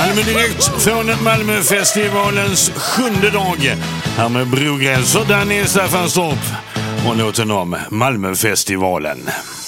Malmö direkt från Malmöfestivalens 7:e dag. Här med Brogräs och Danny Staffanstorp och låten om Malmöfestivalen.